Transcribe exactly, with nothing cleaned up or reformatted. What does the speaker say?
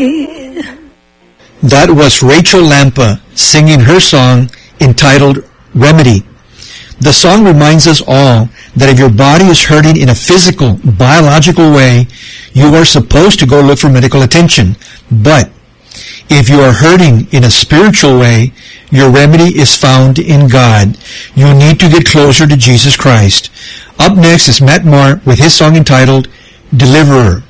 That was Rachel Lampa singing her song entitled Remedy. The song reminds us all that if your body is hurting in a physical, biological way, you are supposed to go look for medical attention. But if you are hurting in a spiritual way, your remedy is found in God. You need to get closer to Jesus Christ. Up next is Matt Maher with his song entitled Deliverer.